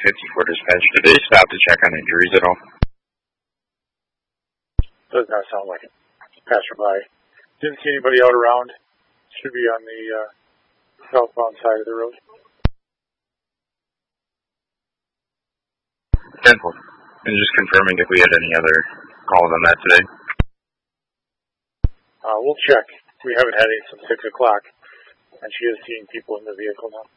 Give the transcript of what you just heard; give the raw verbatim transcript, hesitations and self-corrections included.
fifty-four dispatch. Did they stop to check on injuries at all? Does not sound like it. Passerby. Didn't see anybody out around. Should be on the uh, southbound side of the road. ten four. And just confirming if we had any other calls on that today. Uh, we'll check. We haven't had any since six o'clock, and she is seeing people in the vehicle now.